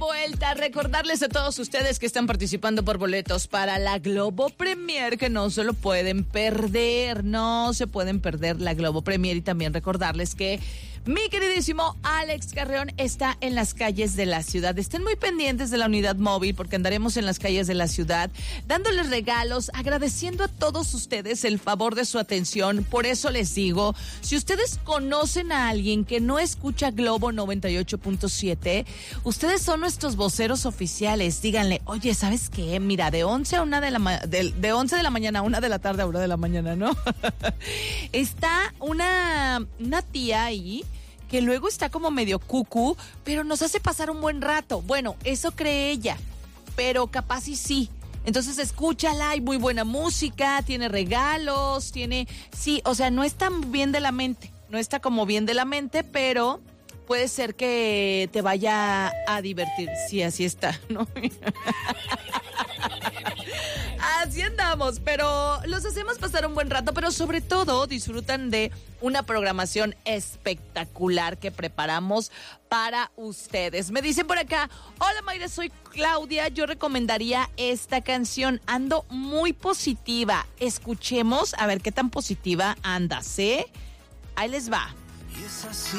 vuelta. Recordarles a todos ustedes que están participando por boletos para la Globo Premier, que no se lo pueden perder. No se pueden perder la Globo Premier. Y también recordarles que mi queridísimo Alex Carreón está en las calles de la ciudad. Estén muy pendientes de la unidad móvil porque andaremos en las calles de la ciudad dándoles regalos, agradeciendo a todos ustedes el favor de su atención. Por eso les digo, si ustedes conocen a alguien que no escucha Globo 98.7, ustedes son nuestros voceros oficiales. Díganle, oye, ¿sabes qué? Mira, de 11 a 1 de 11 de la mañana a 1 de la tarde a 1 de la mañana, ¿no? Está una tía ahí que luego está como medio cucú, pero nos hace pasar un buen rato. Bueno, eso cree ella, pero capaz y sí. Entonces escúchala, hay muy buena música, tiene regalos, sí, o sea, no está bien de la mente, no está como bien de la mente, pero puede ser que te vaya a divertir. Sí, así está, ¿no? Así andamos, pero los hacemos pasar un buen rato, pero sobre todo disfrutan de una programación espectacular que preparamos para ustedes. Me dicen por acá, hola Mayra, soy Claudia, yo recomendaría esta canción, ando muy positiva. Escuchemos a ver qué tan positiva andas, ¿eh? Ahí les va.